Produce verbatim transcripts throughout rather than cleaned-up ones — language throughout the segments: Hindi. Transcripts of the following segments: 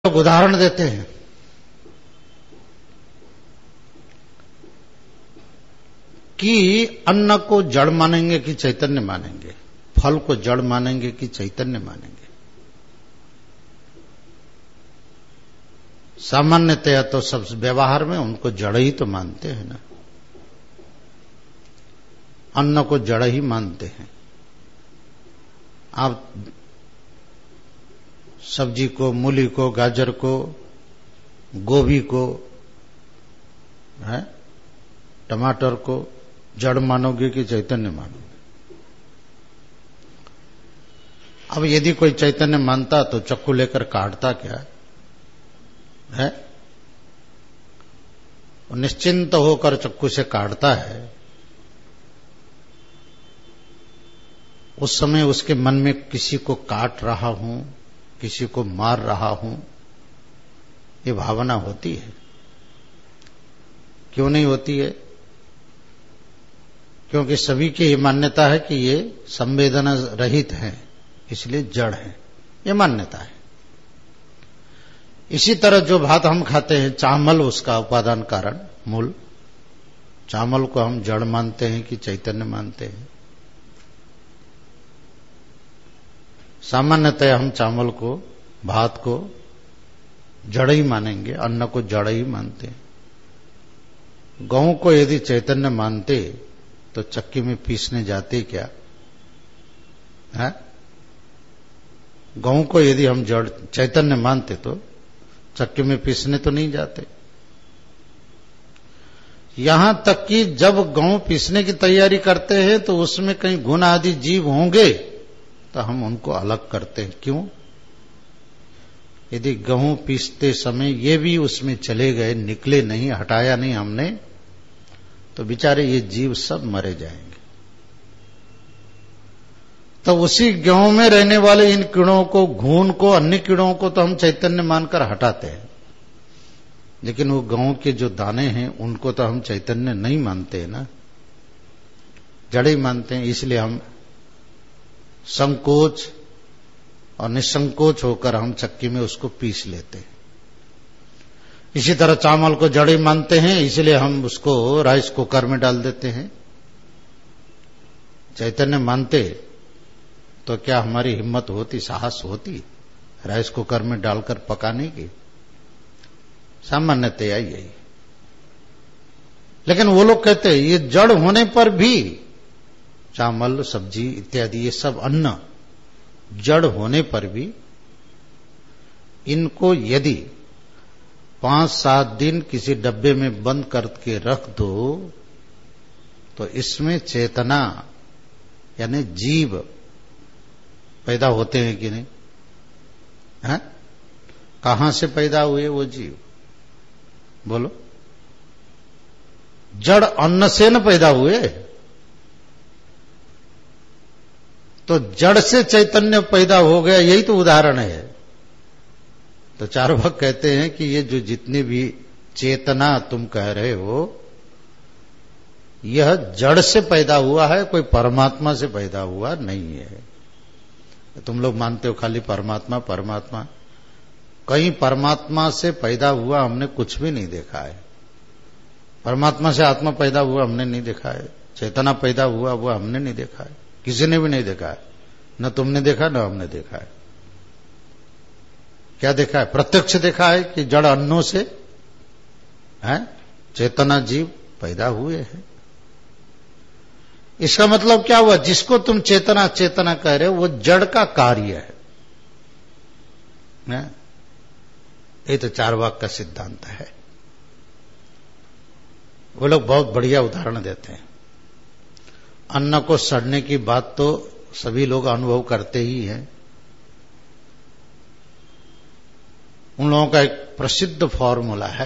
लोग उदाहरण देते हैं कि अन्न को जड़ मानेंगे कि चैतन्य मानेंगे, फल को जड़ मानेंगे कि चैतन्य मानेंगे। सामान्यतया तो सब व्यवहार में उनको जड़ ही तो मानते हैं ना, अन्न को जड़ ही मानते हैं। आप सब्जी को, मूली को, गाजर को, गोभी को, है टमाटर को जड़ मानोगे कि चैतन्य मानोगे? अब यदि कोई चैतन्य मानता तो चक्कू लेकर काटता क्या है? निश्चिंत होकर चक्कू से काटता है। उस समय उसके मन में किसी को काट रहा हूं, किसी को मार रहा हूं, ये भावना होती है? क्यों नहीं होती है? क्योंकि सभी की ये मान्यता है कि ये संवेदना रहित हैं, इसलिए जड़ है, ये मान्यता है। इसी तरह जो भात हम खाते हैं, चावल उसका उपादान कारण मूल, चावल को हम जड़ मानते हैं कि चैतन्य मानते हैं? सामान्यतः हम चावल को, भात को जड़ ही मानेंगे, अन्न को जड़ ही मानते हैं। गौ को यदि चैतन्य मानते तो चक्की में पीसने जाते क्या है? गौ को यदि हम जड़ चैतन्य मानते तो चक्की में पीसने तो नहीं जाते। यहां तक कि जब गौ पीसने की तैयारी करते हैं तो उसमें कहीं गुण आदि जीव होंगे तो हम उनको अलग करते हैं। क्यों? यदि गेहूं पीसते समय ये भी उसमें चले गए, निकले नहीं, हटाया नहीं हमने, तो बेचारे ये जीव सब मरे जाएंगे। तो उसी गेहूं में रहने वाले इन कीड़ों को, घून को, अन्य कीड़ों को तो हम चैतन्य मानकर हटाते हैं, लेकिन वो गेहूं के जो दाने हैं उनको तो हम चैतन्य नहीं मानते हैं ना, जड़ ही मानते हैं। इसलिए हम संकोच और निसंकोच होकर हम चक्की में उसको पीस लेते हैं। इसी तरह चावल को जड़ ही मानते हैं, इसलिए हम उसको राइस कुकर में डाल देते हैं। चैतन्य मानते तो क्या हमारी हिम्मत होती, साहस होती राइस कुकर में डालकर पकाने की? सामान्यतया यही। लेकिन वो लोग कहते हैं ये जड़ होने पर भी, चावल, सब्जी इत्यादि ये सब अन्न जड़ होने पर भी इनको यदि पांच सात दिन किसी डब्बे में बंद करके रख दो तो इसमें चेतना यानी जीव पैदा होते हैं कि नहीं? हैं? कहां से पैदा हुए वो जीव? बोलो। जड़ अन्न से न पैदा हुए, तो जड़ से चैतन्य पैदा हो गया, यही तो उदाहरण है। तो चार्वाक कहते हैं कि ये जो जितनी भी चेतना तुम कह रहे हो, यह जड़ से पैदा हुआ है, कोई परमात्मा से पैदा हुआ नहीं है। तुम लोग मानते हो खाली परमात्मा परमात्मा, कहीं परमात्मा से पैदा हुआ हमने कुछ भी नहीं देखा है। परमात्मा से आत्मा पैदा हुआ हमने नहीं देखा है, चेतना पैदा हुआ वो हमने नहीं देखा है, किसी ने भी नहीं देखा है। न तुमने देखा न हमने देखा है। क्या देखा है? प्रत्यक्ष देखा है कि जड़ अन्नों से है चेतना जीव पैदा हुए हैं। इसका मतलब क्या हुआ? जिसको तुम चेतना चेतना कह रहे हो वो जड़ का कार्य है, है? ये तो चार्वाक का सिद्धांत है। वो लोग बहुत बढ़िया उदाहरण देते हैं। अन्न को सड़ने की बात तो सभी लोग अनुभव करते ही हैं। उन लोगों का एक प्रसिद्ध फॉर्मूला है,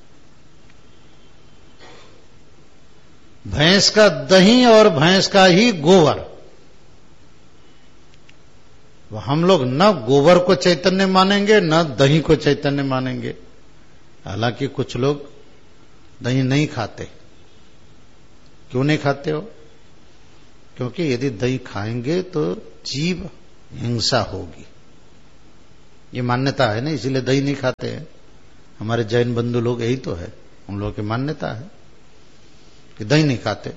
भैंस का दही और भैंस का ही गोबर। हम लोग न गोबर को चैतन्य मानेंगे न दही को चैतन्य मानेंगे। हालांकि कुछ लोग दही नहीं खाते। क्यों नहीं खाते हो? क्योंकि यदि दही खाएंगे तो जीव हिंसा होगी, ये मान्यता है ना, इसीलिए दही नहीं खाते हैं हमारे जैन बंधु लोग, यही तो है उन लोगों की मान्यता है कि दही नहीं खाते।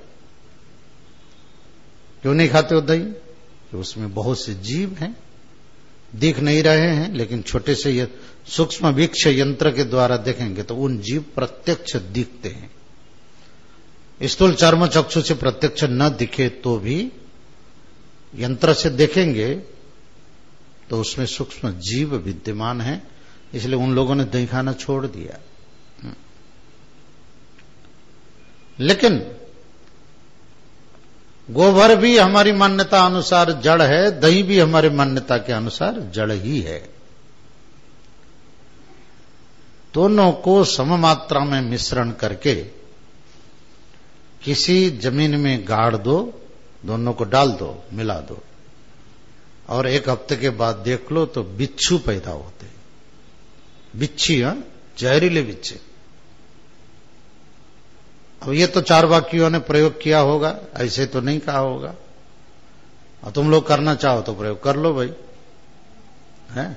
क्यों नहीं खाते हो दही? कि उसमें बहुत से जीव हैं, दिख नहीं रहे हैं, लेकिन छोटे से ये सूक्ष्म वीक्ष यंत्र के द्वारा देखेंगे तो उन जीव प्रत्यक्ष दिखते हैं। स्थूल चर्म चक्षु से प्रत्यक्ष न दिखे तो भी यंत्र से देखेंगे तो उसमें सूक्ष्म जीव विद्यमान है, इसलिए उन लोगों ने दही खाना छोड़ दिया। लेकिन गोबर भी हमारी मान्यता अनुसार जड़ है, दही भी हमारी मान्यता के अनुसार जड़ ही है। दोनों को सम मात्रा में मिश्रण करके किसी जमीन में गाड़ दो, दोनों को डाल दो, मिला दो, और एक हफ्ते के बाद देख लो तो बिच्छू पैदा होते हैं। बिच्छी, हाँ, जहरीले बिच्छे। अब ये तो चारवाकियों ने प्रयोग किया होगा, ऐसे तो नहीं कहा होगा। और तुम लोग करना चाहो तो प्रयोग कर लो भाई, है।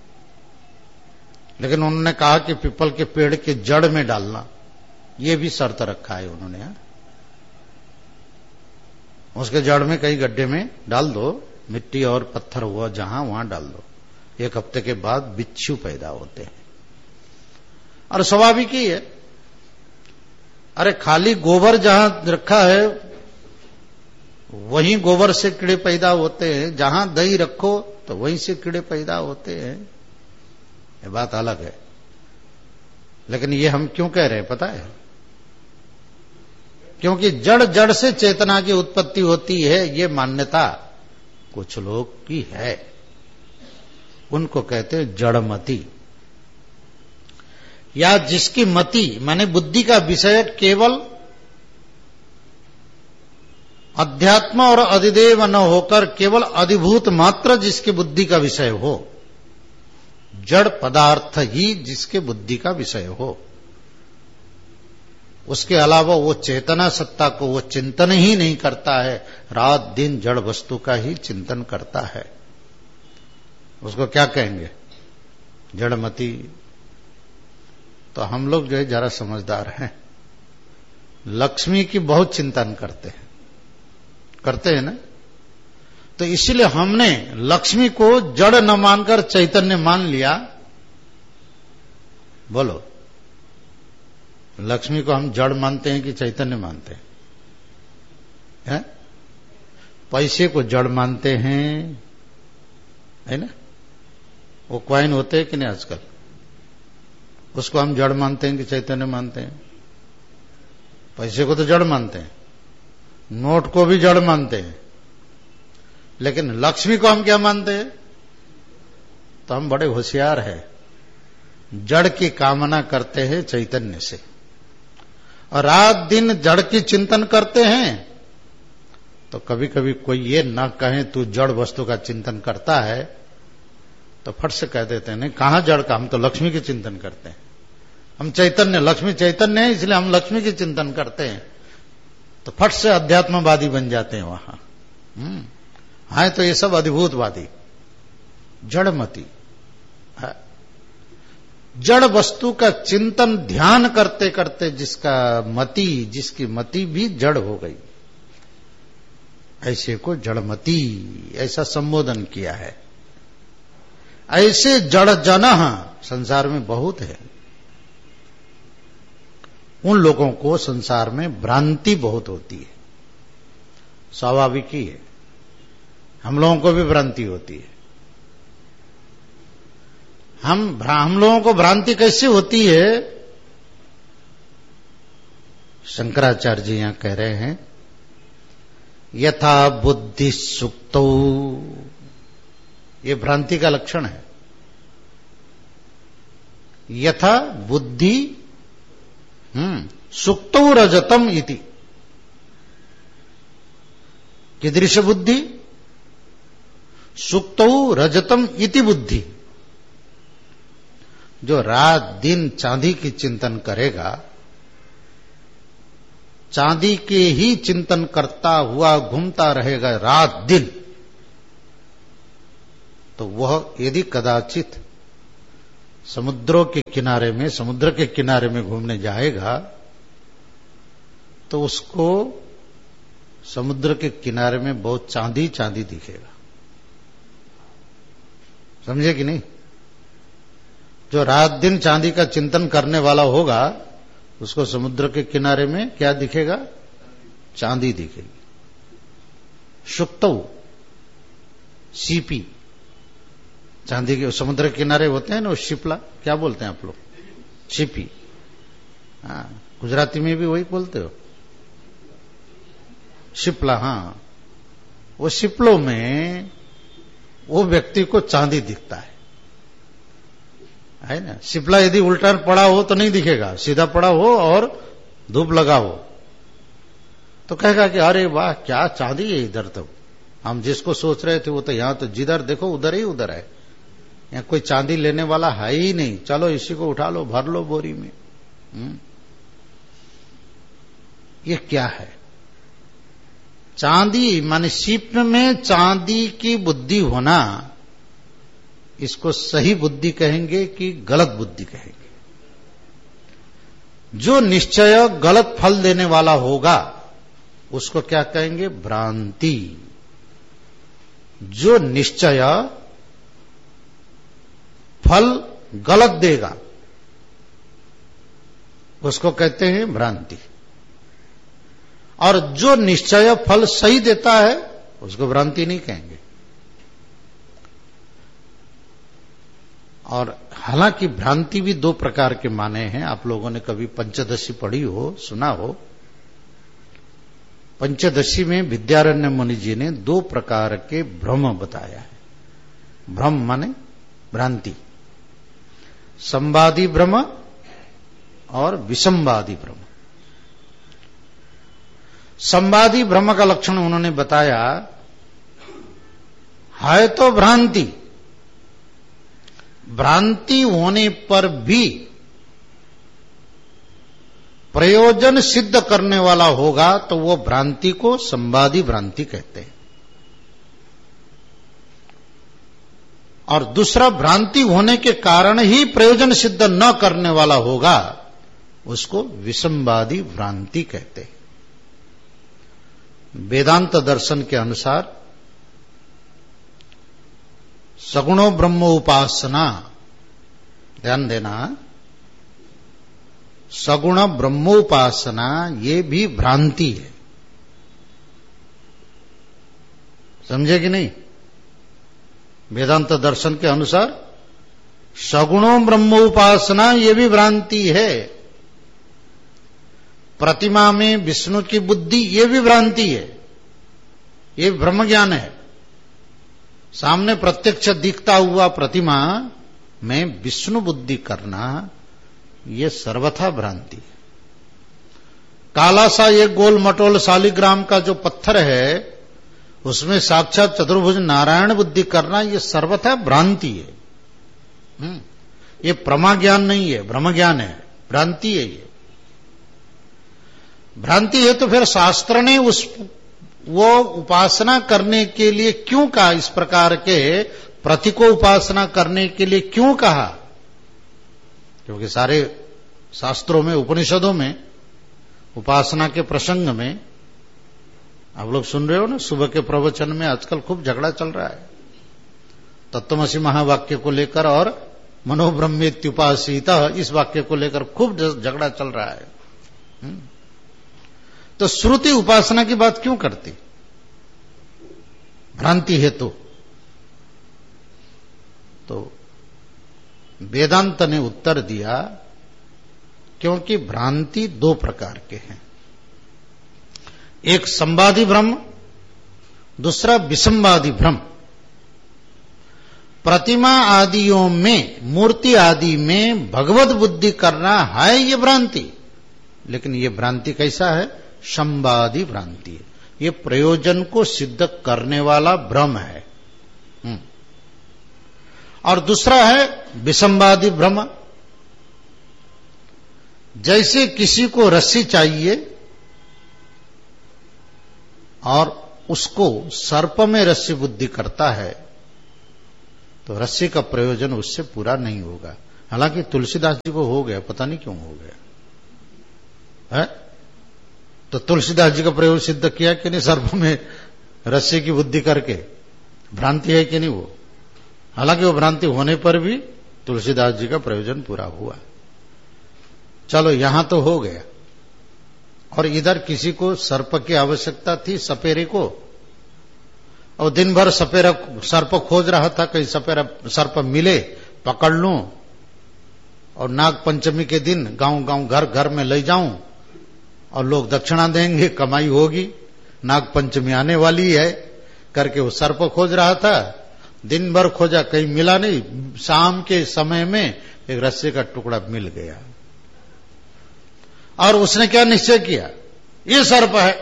लेकिन उन्होंने कहा कि पीपल के पेड़ के जड़ में डालना, ये भी शर्त रखा है उन्होंने, हाँ? उसके जड़ में कई गड्ढे में डाल दो, मिट्टी और पत्थर हुआ जहां वहां डाल दो, एक हफ्ते के बाद बिच्छू पैदा होते हैं। और स्वाभाविक ही है, अरे खाली गोबर जहां रखा है वहीं गोबर से कीड़े पैदा होते हैं, जहां दही रखो तो वहीं से कीड़े पैदा होते हैं, ये बात अलग है। लेकिन ये हम क्यों कह रहे हैं पता है? क्योंकि जड़ जड़ से चेतना की उत्पत्ति होती है, ये मान्यता कुछ लोग की है, उनको कहते हैं जड़मति, या जिसकी मति माने बुद्धि का विषय केवल अध्यात्म और अधिदेव न होकर केवल अधिभूत मात्र जिसके बुद्धि का विषय हो, जड़ पदार्थ ही जिसके बुद्धि का विषय हो, उसके अलावा वो चेतना सत्ता को वो चिंतन ही नहीं करता है, रात दिन जड़ वस्तु का ही चिंतन करता है, उसको क्या कहेंगे? जड़मति। तो हम लोग जो है जरा समझदार हैं, लक्ष्मी की बहुत चिंतन करते हैं, करते हैं ना। तो इसलिए हमने लक्ष्मी को जड़ न मानकर चैतन्य मान लिया। बोलो, लक्ष्मी को हम जड़ मानते हैं कि चैतन्य मानते हैं? है? पैसे को जड़ मानते हैं, है ना? वो क्वाइन होते हैं कि नहीं आजकल, उसको हम जड़ मानते हैं कि चैतन्य मानते हैं? पैसे को तो जड़ मानते हैं, नोट को भी जड़ मानते हैं, लेकिन लक्ष्मी को हम क्या मानते हैं? तो हम बड़े होशियार हैं, जड़ की कामना करते हैं चैतन्य से, और रात दिन जड़ की चिंतन करते हैं। तो कभी कभी कोई ये ना कहे तू जड़ वस्तु का चिंतन करता है, तो फट से कह देते हैं नहीं, कहां जड़ का, हम तो लक्ष्मी की चिंतन करते हैं, हम चैतन्य, लक्ष्मी चैतन्य है इसलिए हम लक्ष्मी की चिंतन करते हैं। तो फट से अध्यात्मवादी बन जाते हैं वहां। हम्म हाँ, तो ये सब अधिभूतवादी, जड़मति। जड़ वस्तु का चिंतन ध्यान करते करते जिसका मति, जिसकी मति भी जड़ हो गई, ऐसे को जड़मति ऐसा संबोधन किया है। ऐसे जड़ जन संसार में बहुत है, उन लोगों को संसार में भ्रांति बहुत होती है, स्वाभाविक ही है, हम लोगों को भी भ्रांति होती है। हम हम लोगों को भ्रांति कैसे होती है? शंकराचार्य जी यहां कह रहे हैं, यथा बुद्धि सुक्तौ, ये भ्रांति का लक्षण है। यथा बुद्धि हम्म सुक्तौ रजतम इति, कीदृश बुद्धि? सुक्तौ रजतम इति बुद्धि। जो रात दिन चांदी की चिंतन करेगा, चांदी के ही चिंतन करता हुआ घूमता रहेगा रात दिन, तो वह यदि कदाचित समुद्रों के किनारे में, समुद्र के किनारे में घूमने जाएगा तो उसको समुद्र के किनारे में बहुत चांदी चांदी दिखेगा। समझे कि नहीं? जो रात दिन चांदी का चिंतन करने वाला होगा उसको समुद्र के किनारे में क्या दिखेगा? चांदी दिखेगी। शुक्तौ, सीपी, चांदी के समुद्र के किनारे होते हैं ना, वो शिपला, क्या बोलते हैं आप लोग? छिपी। हाँ, गुजराती में भी वही बोलते हो, शिपला। हाँ, वो शिपलों में वो व्यक्ति को चांदी दिखता है, है ना। शिपला यदि उल्टा पड़ा हो तो नहीं दिखेगा, सीधा पड़ा हो और धूप लगा हो तो कहेगा कि अरे वाह क्या चांदी है इधर। तो हम जिसको सोच रहे थे वो तो यहां तो जिधर देखो उधर ही उधर है, यहाँ कोई चांदी लेने वाला है ही नहीं, चलो इसी को उठा लो, भर लो बोरी में। हुँ? ये क्या है? चांदी माने शिप में चांदी की बुद्धि होना, इसको सही बुद्धि कहेंगे कि गलत बुद्धि कहेंगे? जो निश्चय गलत फल देने वाला होगा उसको क्या कहेंगे? भ्रांति। जो निश्चय फल गलत देगा उसको कहते हैं भ्रांति, और जो निश्चय फल सही देता है उसको भ्रांति नहीं कहेंगे। और हालांकि भ्रांति भी दो प्रकार के माने हैं। आप लोगों ने कभी पंचदशी पढ़ी हो, सुना हो। पंचदशी में विद्यारण्य मुनि जी ने दो प्रकार के भ्रम बताया है। भ्रम माने भ्रांति, संवादी भ्रम और विसंवादी भ्रम। संवादी भ्रम का लक्षण उन्होंने बताया है तो भ्रांति, भ्रांति होने पर भी प्रयोजन सिद्ध करने वाला होगा तो वो भ्रांति को संवादी भ्रांति कहते हैं। और दूसरा, भ्रांति होने के कारण ही प्रयोजन सिद्ध न करने वाला होगा उसको विसंवादी भ्रांति कहते हैं। वेदांत दर्शन के अनुसार सगुणो ब्रह्मोपासना, ध्यान देना, सगुण ब्रह्मोपासना ये भी भ्रांति है। समझे कि नहीं? वेदांत दर्शन के अनुसार सगुणों ब्रह्मोपासना ये भी भ्रांति है। प्रतिमा में विष्णु की बुद्धि ये भी भ्रांति है, ये ब्रह्म ज्ञान है। सामने प्रत्यक्ष दिखता हुआ प्रतिमा में विष्णु बुद्धि करना ये सर्वथा भ्रांति है। काला सा ये गोल मटोल शालिग्राम का जो पत्थर है उसमें साक्षात चतुर्भुज नारायण बुद्धि करना ये सर्वथा भ्रांति है। ये प्रमा ज्ञान नहीं है, ब्रह्म ज्ञान है, भ्रांति है। ये भ्रांति है तो फिर शास्त्र ने उस वो उपासना करने के लिए क्यों कहा? इस प्रकार के प्रति को उपासना करने के लिए क्यों कहा? क्योंकि सारे शास्त्रों में, उपनिषदों में उपासना के प्रसंग में आप लोग सुन रहे हो ना, सुबह के प्रवचन में आजकल खूब झगड़ा चल रहा है तत्वमसि महावाक्य को लेकर और मनोब्रह्मेत्युपासीतः इस वाक्य को लेकर खूब झगड़ा चल रहा है। तो श्रुति उपासना की बात क्यों करती? भ्रांति है तो तो वेदांत ने उत्तर दिया क्योंकि भ्रांति दो प्रकार के हैं, एक संवादी भ्रम, दूसरा विसंवादी भ्रम। प्रतिमा आदियों में, मूर्ति आदि में भगवत बुद्धि करना है ये भ्रांति, लेकिन ये भ्रांति कैसा है? संवादी भ्रांति है। ये प्रयोजन को सिद्ध करने वाला भ्रम है। और दूसरा है विसंवादी भ्रम। जैसे किसी को रस्सी चाहिए और उसको सर्प में रस्सी बुद्धि करता है तो रस्सी का प्रयोजन उससे पूरा नहीं होगा। हालांकि तुलसीदास जी को हो गया, पता नहीं क्यों हो गया है। तो तुलसीदास जी का प्रयोग सिद्ध किया कि नहीं, सर्प में रस्सी की बुद्धि करके? भ्रांति है कि नहीं वो? हालांकि वो भ्रांति होने पर भी तुलसीदास जी का प्रयोजन पूरा हुआ। चलो यहां तो हो गया। और इधर किसी को सर्प की आवश्यकता थी, सपेरे को, और दिन भर सपेरा सर्प खोज रहा था, कहीं सपेरा सर्प मिले पकड़ लूं और नाग पंचमी के दिन गांव गांव घर घर में ले जाऊं और लोग दक्षिणा देंगे, कमाई होगी, नाग पंचमी आने वाली है करके वो सर्प खोज रहा था। दिन भर खोजा, कहीं मिला नहीं। शाम के समय में एक रस्सी का टुकड़ा मिल गया और उसने क्या निश्चय किया, ये सर्प है,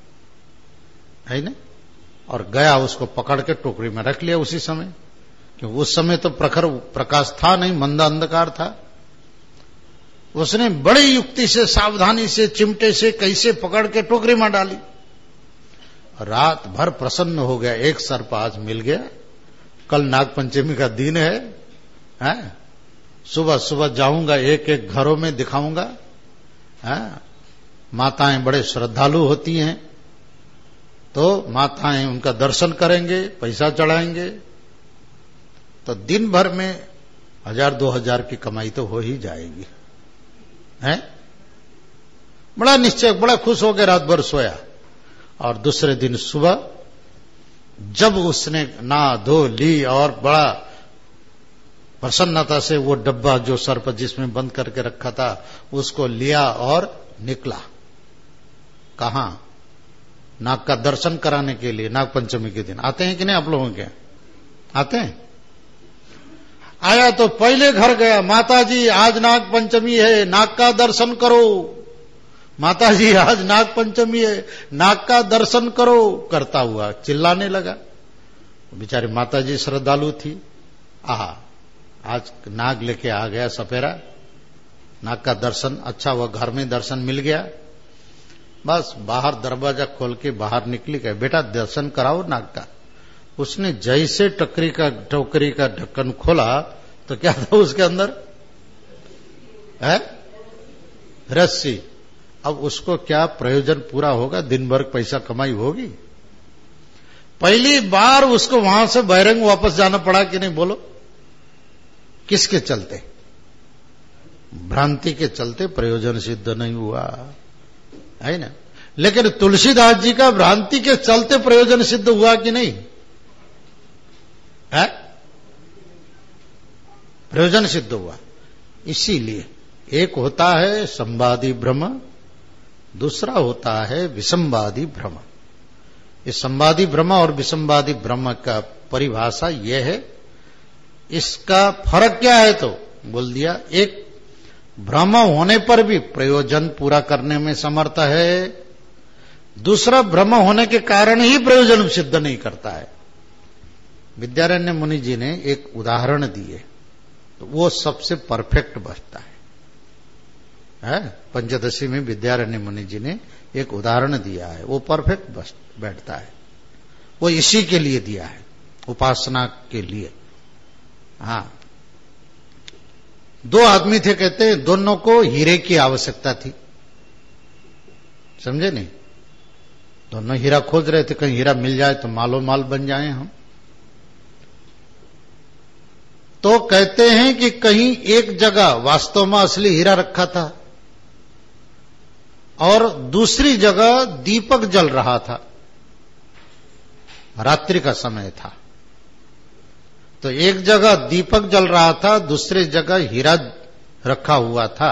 है ना? और गया, उसको पकड़ के टोकरी में रख लिया उसी समय, क्योंकि उस समय तो प्रखर प्रकाश था नहीं, मंदा अंधकार था। उसने बड़ी युक्ति से, सावधानी से, चिमटे से कैसे पकड़ के टोकरी में डाली। रात भर प्रसन्न हो गया, एक सर्प आज मिल गया, कल नागपंचमी का दिन है, है? सुबह सुबह जाऊंगा, एक एक घरों में दिखाऊंगा। है? माताएं बड़े श्रद्धालु होती हैं, तो माताएं उनका दर्शन करेंगे, पैसा चढ़ाएंगे, तो दिन भर में हजार दो हजार की कमाई तो हो ही जाएगी। है? बड़ा निश्चय, बड़ा खुश होकर रात भर सोया। और दूसरे दिन सुबह जब उसने नहा धो ली और बड़ा प्रसन्नता से वो डब्बा जो सर्प जिसमें बंद करके रखा था उसको लिया और निकला। कहां? नाग का दर्शन कराने के लिए। नाग पंचमी के दिन आते हैं कि नहीं आप लोगों के? आते हैं। आया तो पहले घर गया, माता जी आज नाग पंचमी है, नाग का दर्शन करो। माता जी आज नाग पंचमी है, नाग का दर्शन करो। करता हुआ चिल्लाने लगा। बेचारी माता जी श्रद्धालु थी। आहा, आज नाग लेके आ गया सपेरा, नाग का दर्शन। अच्छा हुआ घर में दर्शन मिल गया। बस बाहर दरवाजा खोल के बाहर निकली, कहे बेटा दर्शन कराओ नाग का। उसने जैसे टकरी का टोकरी का ढक्कन खोला तो क्या था उसके अंदर? है रस्सी। अब उसको क्या प्रयोजन पूरा होगा? दिन भर पैसा कमाई होगी। पहली बार उसको वहां से बैरंग वापस जाना पड़ा कि नहीं, बोलो? किसके चलते? भ्रांति के चलते प्रयोजन सिद्ध नहीं हुआ, है ना? लेकिन तुलसीदास जी का भ्रांति के चलते प्रयोजन सिद्ध हुआ कि नहीं है? प्रयोजन सिद्ध हुआ। इसीलिए एक होता है संवादी भ्रम, दूसरा होता है विसंवादी भ्रम। इस संवादी भ्रम और विसंवादी भ्रम का परिभाषा यह है, इसका फर्क क्या है तो बोल दिया, एक भ्रम होने पर भी प्रयोजन पूरा करने में समर्थ है, दूसरा भ्रम होने के कारण ही प्रयोजन सिद्ध नहीं करता है। विद्यारण्य मुनि जी ने एक उदाहरण दिए तो वो सबसे परफेक्ट बैठता है, है? पंचदशी में विद्यारण्य मुनि जी ने एक उदाहरण दिया है, वो परफेक्ट बैठता है। वो इसी के लिए दिया है, उपासना के लिए। हाँ, दो आदमी थे, कहते हैं दोनों को हीरे की आवश्यकता थी। समझे नहीं? दोनों हीरा खोज रहे थे, कहीं हीरा मिल जाए तो मालो माल बन जाए हम। तो कहते हैं कि कहीं एक जगह वास्तव में असली हीरा रखा था और दूसरी जगह दीपक जल रहा था, रात्रि का समय था। तो एक जगह दीपक जल रहा था, दूसरी जगह हीरा रखा हुआ था।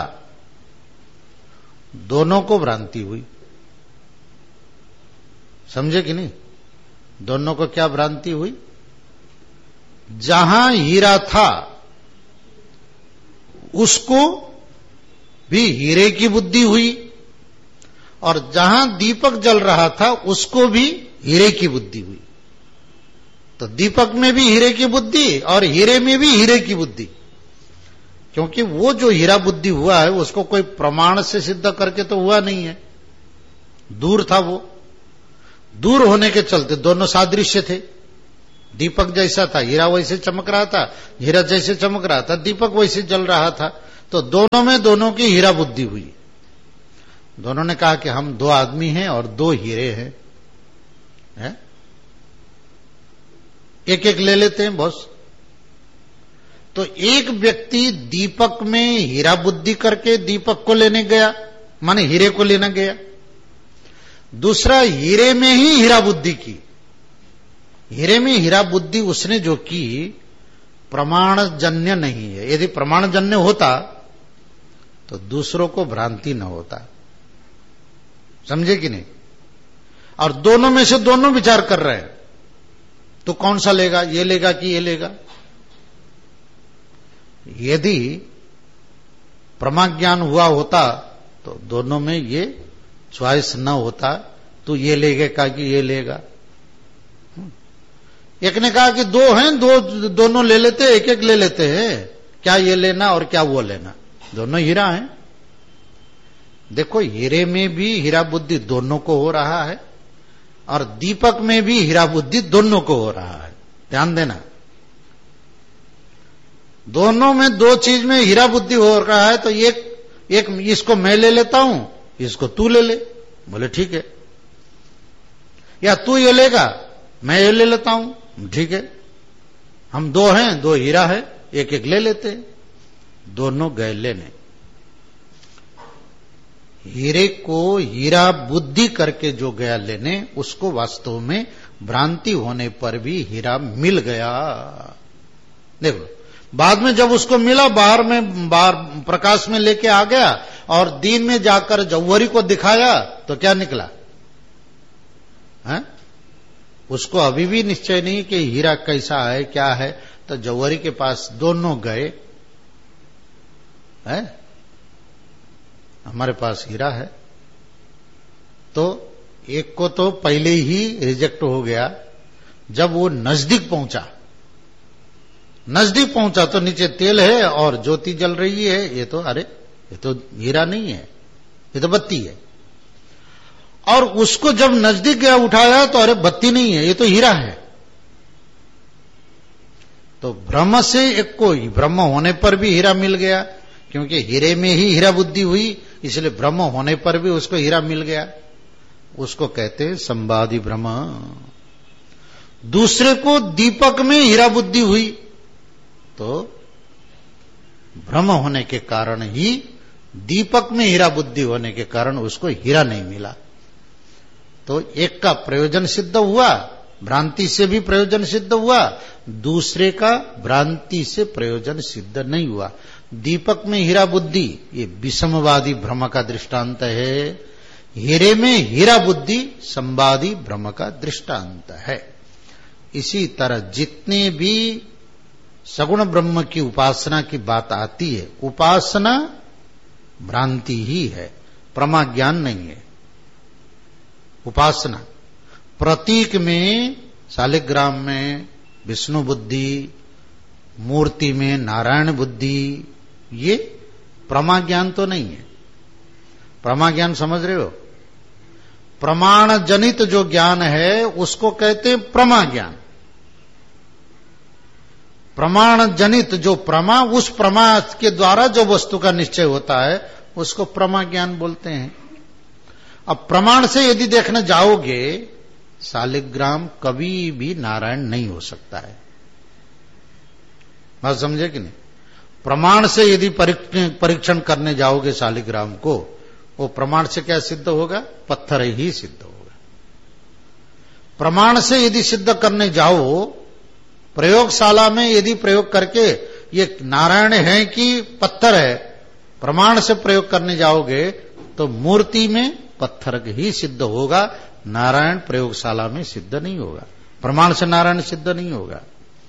दोनों को भ्रांति हुई। समझे कि नहीं? दोनों को क्या भ्रांति हुई? जहां हीरा था उसको भी हीरे की बुद्धि हुई और जहां दीपक जल रहा था उसको भी हीरे की बुद्धि हुई। तो दीपक में भी हीरे की बुद्धि और हीरे में भी हीरे की बुद्धि, क्योंकि वो जो हीरा बुद्धि हुआ है उसको कोई प्रमाण से सिद्ध करके तो हुआ नहीं है, दूर था। वो दूर होने के चलते दोनों सादृश्य थे, दीपक जैसा था, हीरा वैसे चमक रहा था, हीरा जैसे चमक रहा था, दीपक वैसे जल रहा था। तो दोनों में दोनों की हीरा बुद्धि हुई। दोनों ने कहा कि हम दो आदमी हैं और दो हीरे हैं, है? एक एक ले लेते हैं बॉस। तो एक व्यक्ति दीपक में हीरा बुद्धि करके दीपक को लेने गया, माने हीरे को लेना गया। दूसरा हीरे में ही हीरा बुद्धि की। हीरे में हीरा बुद्धि उसने जो की प्रमाणजन्य नहीं है। यदि प्रमाणजन्य होता तो दूसरों को भ्रांति न होता। समझे कि नहीं? और दोनों में से दोनों विचार कर रहे हैं, तो कौन सा लेगा, ये लेगा कि ये लेगा? यदि प्रमाज्ञान हुआ होता तो दोनों में ये च्वाइस न होता, तो ये लेगा कि ये लेगा। एक ने कहा कि दो हैं, दो दोनों ले लेते, एक एक ले लेते हैं, क्या ये लेना और क्या वो लेना, दोनों हीरा हैं। देखो, हीरे में भी हीरा बुद्धि दोनों को हो रहा है और दीपक में भी हीरा बुद्धि दोनों को हो रहा है। ध्यान देना, दोनों में दो चीज में हीरा बुद्धि हो रहा है। तो एक एक इसको मैं ले लेता हूं, इसको तू ले ले। बोले ठीक है। या तू ये लेगा, मैं ये ले लेता हूं, ठीक है। हम दो हैं, दो हीरा है, एक एक ले लेते हैं। दोनों गए लेने। हीरे को हीरा बुद्धि करके जो गया लेने, उसको वास्तव में भ्रांति होने पर भी हीरा मिल गया। देखो, बाद में जब उसको मिला, बाहर में बाहर प्रकाश में लेके आ गया और दिन में जाकर जौहरी को दिखाया तो क्या निकला है? उसको अभी भी निश्चय नहीं कि हीरा कैसा है, क्या है। तो जौहरी के पास दोनों गए, है हमारे पास हीरा है। तो एक को तो पहले ही रिजेक्ट हो गया। जब वो नजदीक पहुंचा, नजदीक पहुंचा तो नीचे तेल है और ज्योति जल रही है। ये तो अरे ये तो हीरा नहीं है, ये तो बत्ती है। और उसको जब नजदीक गया उठाया तो अरे बत्ती नहीं है, ये तो हीरा है। तो ब्रह्म से एक को ब्रह्म होने पर भी हीरा मिल गया, क्योंकि हीरे में ही हीरा बुद्धि हुई, इसलिए ब्रह्म होने पर भी उसको हीरा मिल गया। उसको कहते हैं संवादी ब्रह्म। दूसरे को दीपक में हीरा बुद्धि हुई, तो ब्रह्म होने के कारण ही, दीपक में हीरा बुद्धि होने के कारण उसको हीरा नहीं मिला। तो एक का प्रयोजन सिद्ध हुआ, भ्रांति से भी प्रयोजन सिद्ध हुआ, दूसरे का भ्रांति से प्रयोजन सिद्ध नहीं हुआ। दीपक में हीरा बुद्धि, ये विषमवादी भ्रम का दृष्टांत है। हीरे में हीरा बुद्धि संवादी भ्रम का दृष्टांत है। इसी तरह जितने भी सगुण ब्रह्म की उपासना की बात आती है, उपासना भ्रांति ही है, प्रमाज्ञान नहीं है। उपासना प्रतीक में, शालिग्राम में विष्णु बुद्धि, मूर्ति में नारायण बुद्धि, ये प्रमाज्ञान तो नहीं है। प्रमाज्ञान समझ रहे हो? प्रमाण जनित जो ज्ञान है उसको कहते हैं प्रमाज्ञान। प्रमाण जनित जो प्रमा, उस प्रमा के द्वारा जो वस्तु का निश्चय होता है उसको प्रमा ज्ञान बोलते हैं। अब प्रमाण से यदि देखने जाओगे, शालिग्राम कभी भी नारायण नहीं हो सकता है। बात समझे कि नहीं? प्रमाण से यदि परीक्षण करने जाओगे शालिग्राम को, वो प्रमाण से क्या सिद्ध होगा? पत्थर ही सिद्ध होगा। प्रमाण से यदि सिद्ध करने जाओ, प्रयोगशाला में यदि प्रयोग करके ये नारायण है कि पत्थर है, प्रमाण से प्रयोग करने जाओगे तो मूर्ति में पत्थर ही सिद्ध होगा, नारायण प्रयोगशाला में सिद्ध नहीं होगा। प्रमाण से नारायण सिद्ध नहीं होगा।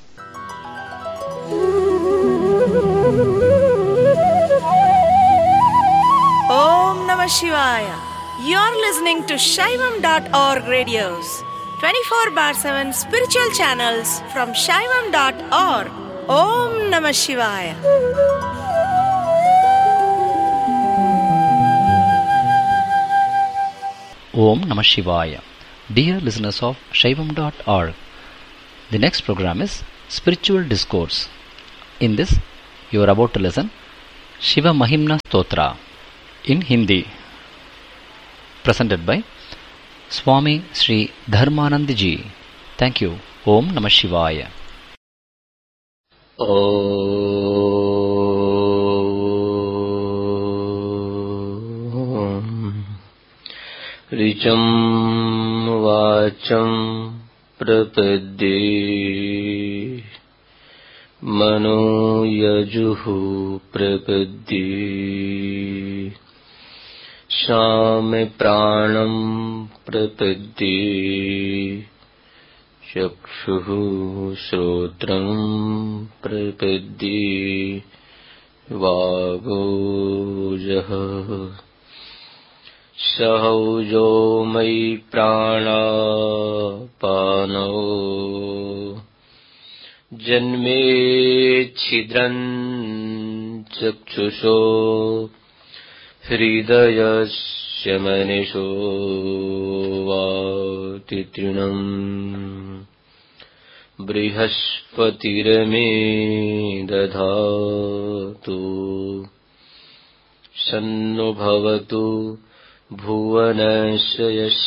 Om Namah Shivaya. You're listening to Shaivam dot org radios, twenty-four bar seven spiritual channels from Shaivam dot org. Om Namah Shivaya. Om Namah Shivaya. Dear listeners of Shaivam dot org, The next program is Spiritual Discourse. In this, you are about to listen Shiva Mahimna Stotra in Hindi, presented by Swami Sri Dharmanand Ji. Thank you. Om Namah Shivaya. Om Rijam Vacham Prapadde Mano Yajuhu Prapadde Shame Pranam Prapadde Chakshuhu Shrotram Prapadde Vagojaha Sahaujo Mai Prana Pano Janme Chidran Chakshusho Hridayasya Manisho Vatitrinam Brihaspatirame Dadhatu Sanno Bhavatu Bhuvanasya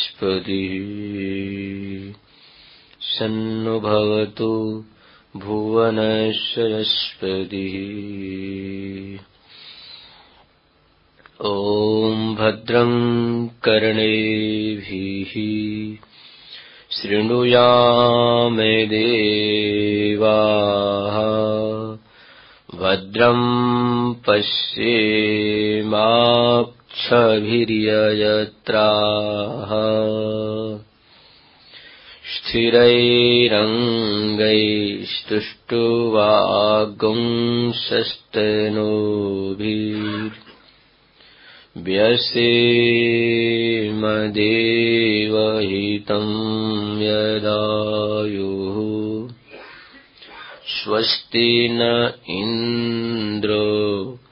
Yaspati Sanno Bhavatu Bhuvanasya Yaspati Om Bhadram Karnebhihi Srinuyame Devaha Bhadram Pashyemakshabhiryayatraha Sthirairangaistuštuvagumsastanobhir Vyasema devahitam yadayuhu Swasti na indro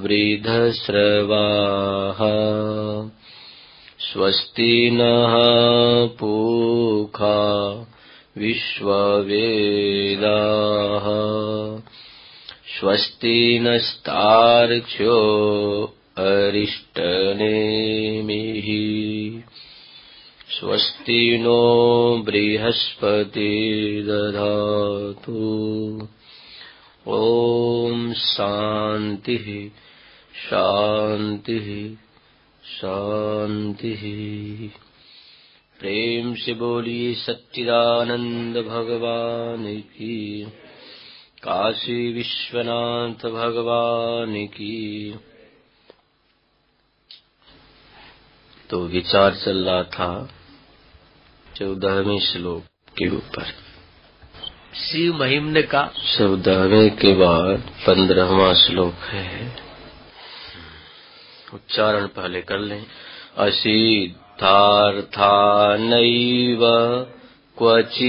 vridhasravaha Swasti na pukha vishvavedaha Swasti nastarksho Arishthanemihi Swasti no Brihaspati Dadhatu Om Shanti Shanti Shanti प्रेम से बोलिए सच्चिदानंद भगवान की काशी विश्वनाथ भगवान की। तो विचार चल रहा था चौदहवें श्लोक के ऊपर। शिव महिम्न का चौदहवें के बाद पंद्रहवां श्लोक है। उच्चारण पहले कर लें। असिद्धार्था नैव क्वचित्